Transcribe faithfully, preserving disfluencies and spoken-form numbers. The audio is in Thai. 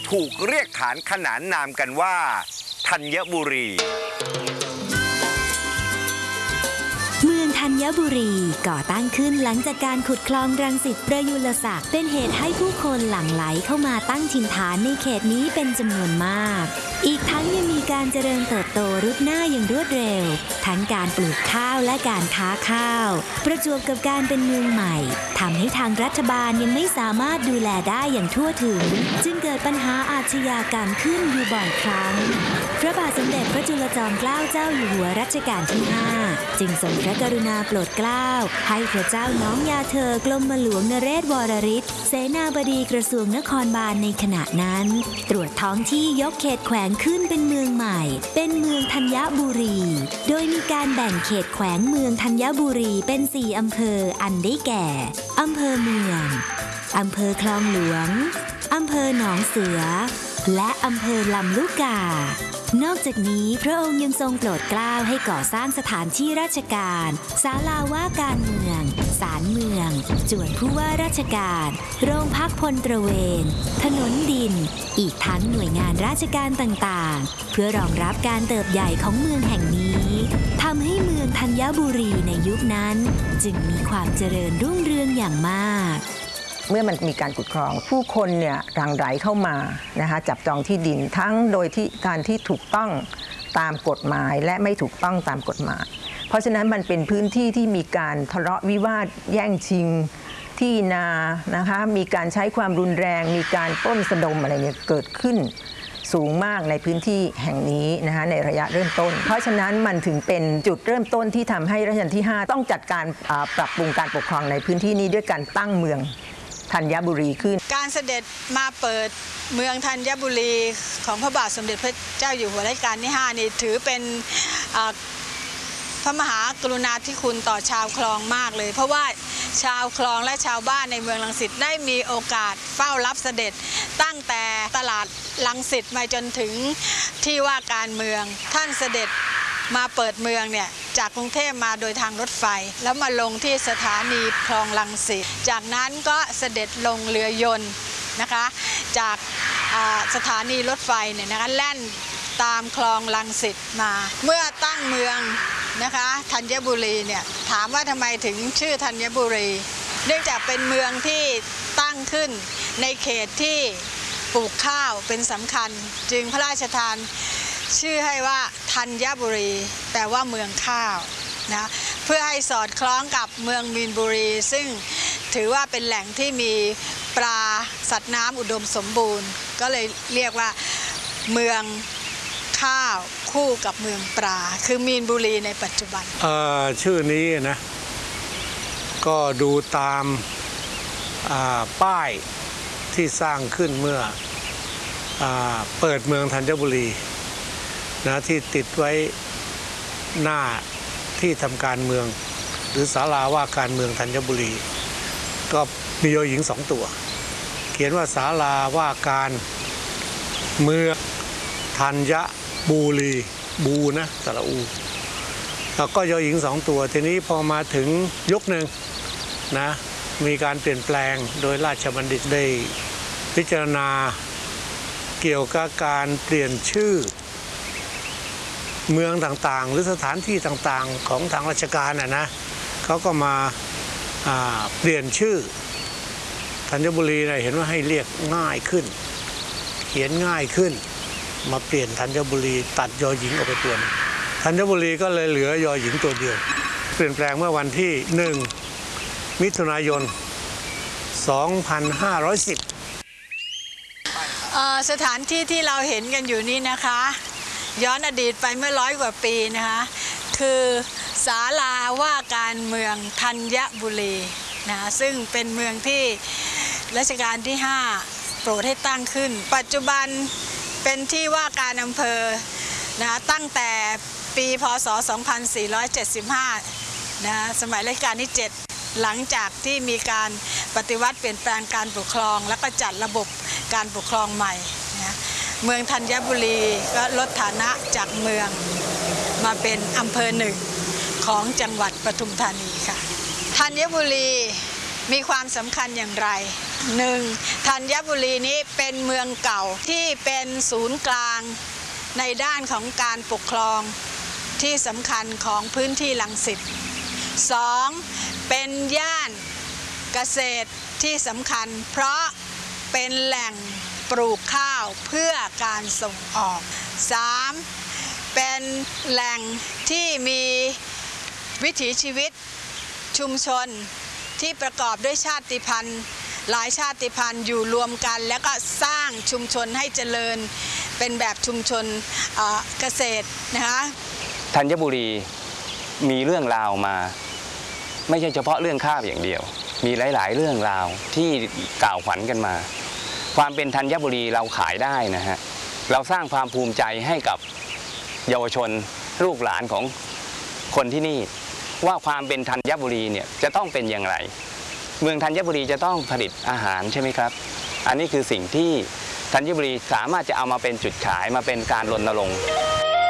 ถูกเรียกขานขนานนามกันว่าธัญบุรีเมืองธัญบุรีก่อตั้งขึ้นหลังจากการขุดคลองรังสิตประยุรศักดิ์เป็นเหตุให้ผู้คนหลั่งไหลเข้ามาตั้งถิ่นฐานในเขตนี้เป็นจำนวนมากอีกทั้งยังมีการเจริญเติบโตรุดหน้าอย่างรวดเร็วทั้งการปลูกข้าวและการค้าข้าวประจวบกับการเป็นเมืองใหม่ทำให้ทางรัฐบาลยังไม่สามารถดูแลได้อย่างทั่วถึงจึงเกิดปัญหาอาชญากรรมขึ้นอยู่บ่อยครั้งพระบาทสมเด็จพระจุลจอมเกล้าเจ้าอยู่หัวรัชกาลที่ห้าจึงทรงพระกรุณาโปรดเกล้าให้พระเจ้าน้องยาเธอกรมหลวงนเรศวรริศเสนาบดีกระทรวงนครบาลในขณะนั้นตรวจท้องที่ยกเขตแขวงขึ้นเป็นเมืองใหม่เป็นเมืองธัญบุรีโดยมีการแบ่งเขตแขวงเมืองธัญบุรีเป็นสี่อำเภออันได้แก่อำเภอเมืองอำเภอคลองหลวงอำเภอหนองเสือและอำเภอลำลูกกานอกจากนี้พระองค์ยังทรงโปรดเกล้าให้ก่อสร้างสถานที่ราชการศาลาว่าการเมืองศาลเมืองจวนผู้ว่าราชการโรงพักพลตระเวนถนนดินอีกทั้งหน่วยงานราชการต่างๆเพื่อรองรับการเติบใหญ่ของเมืองแห่งนี้ทำให้เมืองธัญบุรีในยุคนั้นจึงมีความเจริญรุ่งเรืองอย่างมากเมื่อมันมีการขุดคลองผู้คนเนี่ยหลั่งไหลเข้ามานะคะจับจองที่ดินทั้งโดยที่การที่ถูกต้องตามกฎหมายและไม่ถูกต้องตามกฎหมายเพราะฉะนั้นมันเป็นพื้นที่ที่มีการทะเลาะวิวาทแย่งชิงที่นานะคะมีการใช้ความรุนแรงมีการปล้นสะดมอะไรเนี่ยเกิดขึ้นสูงมากในพื้นที่แห่งนี้นะคะในระยะเริ่มต้นเพราะฉะนั้นมันถึงเป็นจุดเริ่มต้นที่ทำให้รัชกาลที่ห้าต้องจัดการปรับปรุงการปกครองในพื้นที่นี้ด้วยการตั้งเมืองธัญบุรีขึ้นการเสด็จมาเปิดเมืองธัญบุรีของพระบาทสมเด็จพระเจ้าอยู่หัวรัชกาลที่ห้านี่ถือเป็นพระมหากรุณาธิคุณต่อชาวคลองมากเลยเพราะว่าชาวคลองและชาวบ้านในเมืองรังสิตได้มีโอกาสเฝ้ารับเสด็จตั้งแต่ตลาดรังสิตมาจนถึงที่ว่าการเมืองท่านเสด็จมาเปิดเมืองเนี่ยจากกรุงเทพมาโดยทางรถไฟแล้วมาลงที่สถานีคลองรังสิตจากนั้นก็เสด็จลงเรือยนต์นะคะจากสถานีรถไฟเนี่ยนะคะแล่นตามคลองรังสิตมาเมื่อตั้งเมืองนะคะธัญบุรีเนี่ยถามว่าทำไมถึงชื่อธัญบุรีเนื่องจากเป็นเมืองที่ตั้งขึ้นในเขตที่ปลูกข้าวเป็นสำคัญจึงพระราชทานชื่อให้ว่าธัญบุรีแปลว่าเมืองข้าวนะเพื่อให้สอดคล้องกับเมืองมีนบุรีซึ่งถือว่าเป็นแหล่งที่มีปลาสัตว์น้ำอุดมสมบูรณ์ก็เลยเรียกว่าเมืองข้าวคู่กับเมืองปลาคือมีนบุรีในปัจจุบันเอ่อชื่อนี้นะก็ดูตามป้ายที่สร้างขึ้นเมื่อเปิดเมืองธัญบุรีนะที่ติดไว้หน้าที่ทำการเมืองหรือศาลาว่าการเมืองธัญบุรีก็มียอหญิงสองตัวเขียนว่าศาลาว่าการเมืองธัญบุรีบูนะสระอูแล้วก็ยอหญิงสองตัวทีนี้พอมาถึงยุคหนึ่งนะมีการเปลี่ยนแปลงโดยราชบัณฑิตได้พิจารณาเกี่ยวกับการเปลี่ยนชื่อเมืองต่างๆหรือสถานที่ต่างๆของทางราชการน่ะนะเขาก็มาเปลี่ยนชื่อธัญบุรีเนี่ยเห็นว่าให้เรียกง่ายขึ้นเขียนง่ายขึ้นมาเปลี่ยนธัญบุรีตัดยอหญิงออกไปตัวนึงธัญบุรีก็เลยเหลือยอหญิงตัวเดียวเปลี่ยนแปลงเมื่อวันที่หนึ่งมิถุนายนสองพันห้าร้อยสิบสถานที่ที่เราเห็นกันอยู่นี่นะคะย้อนอดีตไปเมื่อร้อยกว่าปีนะคะคือศาลาว่าการเมืองธัญบุรีนะซึ่งเป็นเมืองที่รัชกาลที่ห้าโปรดให้ตั้งขึ้นปัจจุบันเป็นที่ว่าการอำเภอนะตั้งแต่ปีพ.ศ. สองพันสี่ร้อยเจ็ดสิบห้านะสมัยรัชกาลที่เจ็ดหลังจากที่มีการปฏิวัติเปลี่ยนแปลงการปกครองแล้วก็จัดระบบการปกครองใหม่นะเมืองธัญบุรีก็ลดฐานะจากเมืองมาเป็นอำเภอหนึ่งของจังหวัดปทุมธานีค่ะธัญบุรีมีความสำคัญอย่างไรหนึ่งธัญบุรีนี้เป็นเมืองเก่าที่เป็นศูนย์กลางในด้านของการปกครองที่สำคัญของพื้นที่รังสิต สองเป็นย่านเกษตรที่สำคัญเพราะเป็นแหล่งปลูกข้าวเพื่อการส่งออก สามเป็นแหล่งที่มีวิถีชีวิตชุมชนที่ประกอบด้วยชาติพันธุ์หลายชาติพันธุ์อยู่รวมกันแล้วก็สร้างชุมชนให้เจริญเป็นแบบชุมชนเอ่อเกษตรนะคะธัญบุรีมีเรื่องราวมาไม่ใช่เฉพาะเรื่องข้าวอย่างเดียวมีหลายๆ เรื่องราวที่กล่าวขวัญกันมาความเป็นธัญบุรีเราขายได้นะฮะเราสร้างความภูมิใจให้กับเยาวชนลูกหลานของคนที่นี่ว่าความเป็นธัญบุรีเนี่ยจะต้องเป็นอย่างไรเมืองธัญบุรีจะต้องผลิตอาหารใช่ไหมครับอันนี้คือสิ่งที่ธัญบุรีสามารถจะเอามาเป็นจุดขายมาเป็นการรณรงค์